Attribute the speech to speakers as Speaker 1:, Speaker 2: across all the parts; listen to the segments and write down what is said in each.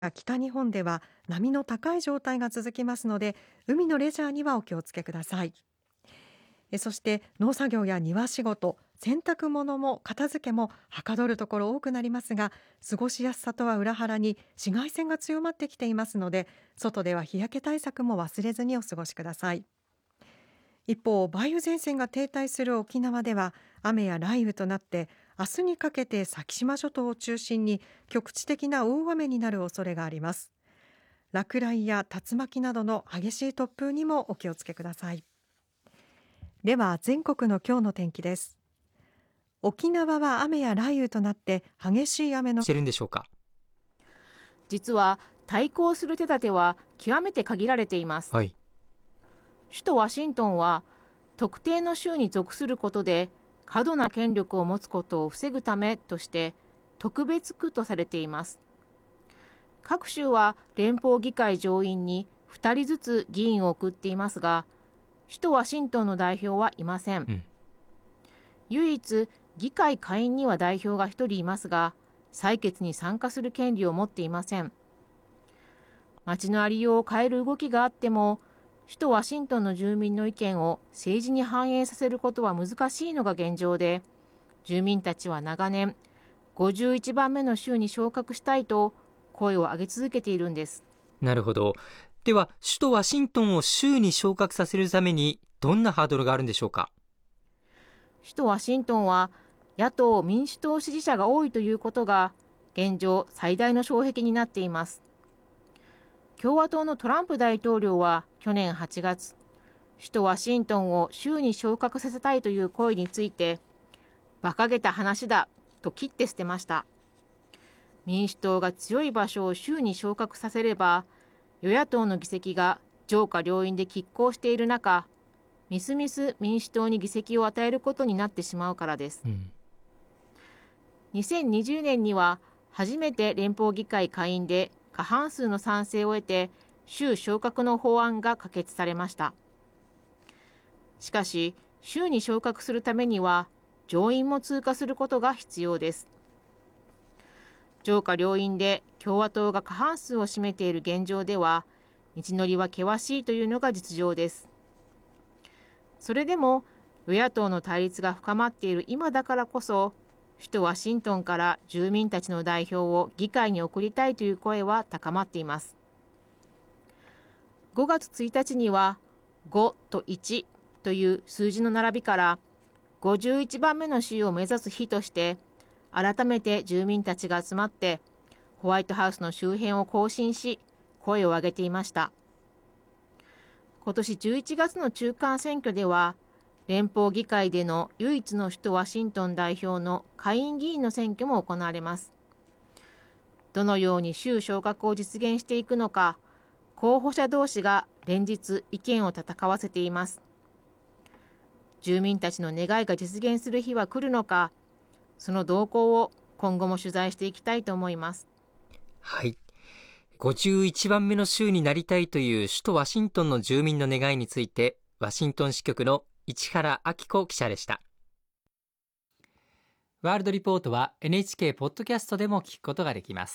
Speaker 1: 北日本では波の高い状態が続きますので、海のレジャーにはお気をつけください。そして農作業や庭仕事、洗濯物も片付けもはかどるところ多くなりますが、過ごしやすさとは裏腹に紫外線が強まってきていますので、外では日焼け対策も忘れずにお過ごしください。一方、梅雨前線が停滞する沖縄では雨や雷雨となって、明日にかけて先島諸島を中心に局地的な大雨になる恐れがあります。落雷や竜巻などの激しい突風にもお気をつけください。では全国の今日の天気です。沖縄は雨や雷雨となって激しい雨の
Speaker 2: してるんでしょうか。
Speaker 3: 実は対抗する手立ては極めて限られています。
Speaker 2: はい。
Speaker 3: 首都ワシントンは特定の州に属することで過度な権力を持つことを防ぐためとして特別区とされています。各州は連邦議会上院に2人ずつ議員を送っていますが、首都ワシントンの代表はいません。唯一議会下院には代表が1人いますが、採決に参加する権利を持っていません。街のありようを変える動きがあっても、首都ワシントンの住民の意見を政治に反映させることは難しいのが現状で、住民たちは長年、51番目の州に昇格したいと声を上げ続けているんです。
Speaker 2: なるほど。では、首都ワシントンを州に昇格させるためにどんなハードルがあるんでしょうか。
Speaker 3: 首都ワシントンは野党・民主党支持者が多いということが現状最大の障壁になっています。共和党のトランプ大統領は去年8月、首都ワシントンを州に昇格させたいという声について、馬鹿げた話だと切って捨てました。民主党が強い場所を州に昇格させれば、与野党の議席が上下両院で拮抗している中、みすみす民主党に議席を与えることになってしまうからです。2020年には初めて連邦議会下院で過半数の賛成を得て州昇格の法案が可決されました。しかし、州に昇格するためには上院も通過することが必要です。上下両院で共和党が過半数を占めている現状では、道のりは険しいというのが実情です。それでも与野党の対立が深まっている今だからこそ、首都ワシントンから住民たちの代表を議会に送りたいという声は高まっています。5月1日には5と1という数字の並びから51番目の州を目指す日として、改めて住民たちが集まってホワイトハウスの周辺を行進し、声を上げていました。今年11月の中間選挙では、連邦議会での唯一の首都ワシントン代表の下院議員の選挙も行われます。どのように州昇格を実現していくのか、候補者同士が連日意見を戦わせています。住民たちの願いが実現する日は来るのか、その動向を今後も取材していきたいと思います。
Speaker 2: はい。51番目の州になりたいという首都ワシントンの住民の願いについて、ワシントン支局の市原明子記者でした。ワールドリポートは NHK ポッドキャストでも聞くことができます。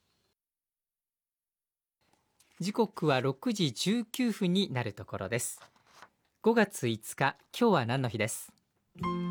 Speaker 2: 時刻は6時19分になるところです。5月5日、今日は何の日です。